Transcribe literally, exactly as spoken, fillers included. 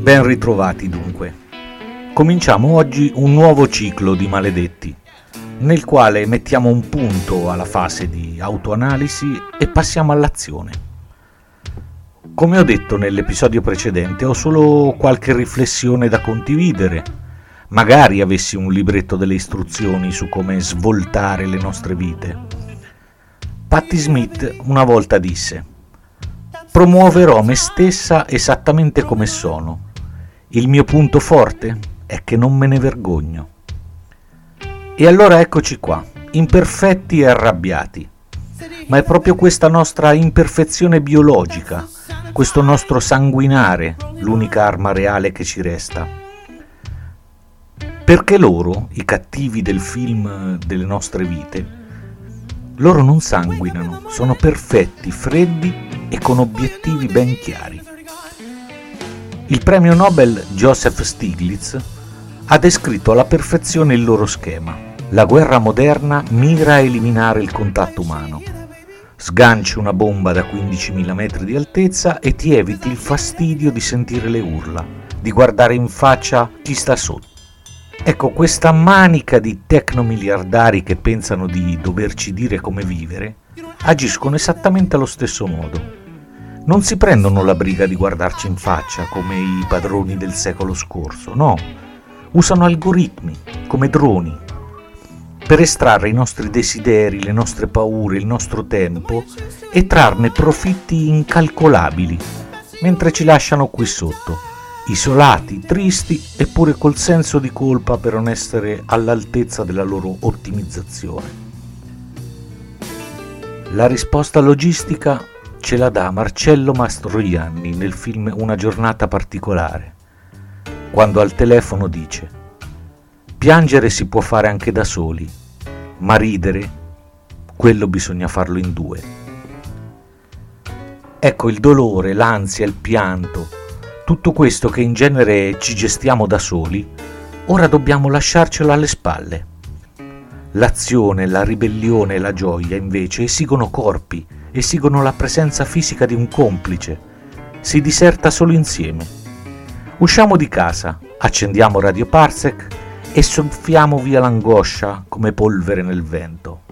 Ben ritrovati dunque. Cominciamo oggi un nuovo ciclo di Maledetti, nel quale mettiamo un punto alla fase di autoanalisi e passiamo all'azione. Come ho detto nell'episodio precedente, ho solo qualche riflessione da condividere. Magari avessi un libretto delle istruzioni su come svoltare le nostre vite. Patti Smith una volta disse: promuoverò me stessa esattamente come sono. Il mio punto forte è che non me ne vergogno. E allora eccoci qua, imperfetti e arrabbiati. Ma è proprio questa nostra imperfezione biologica, questo nostro sanguinare, l'unica arma reale che ci resta. Perché loro, i cattivi del film delle nostre vite, loro non sanguinano, sono perfetti, freddi e con obiettivi ben chiari. Il premio Nobel Joseph Stiglitz ha descritto alla perfezione il loro schema. La guerra moderna mira a eliminare il contatto umano. Sganci una bomba da quindicimila metri di altezza e ti eviti il fastidio di sentire le urla, di guardare in faccia chi sta sotto. Ecco, questa manica di tecnomiliardari che pensano di doverci dire come vivere agiscono esattamente allo stesso modo. Non si prendono la briga di guardarci in faccia come i padroni del secolo scorso, no, usano algoritmi come droni per estrarre i nostri desideri, le nostre paure, il nostro tempo e trarne profitti incalcolabili, mentre ci lasciano qui sotto, isolati, tristi, eppure col senso di colpa per non essere all'altezza della loro ottimizzazione. La risposta logistica ce la dà Marcello Mastroianni nel film Una giornata particolare, quando al telefono dice: piangere si può fare anche da soli, ma ridere, quello bisogna farlo in due. Ecco, il dolore, l'ansia, il pianto, tutto questo che in genere ci gestiamo da soli, ora dobbiamo lasciarcelo alle spalle. L'azione, la ribellione e la gioia invece esigono corpi, esigono la presenza fisica di un complice. Si diserta solo insieme. Usciamo di casa, accendiamo Radio Parsec e soffiamo via l'angoscia come polvere nel vento.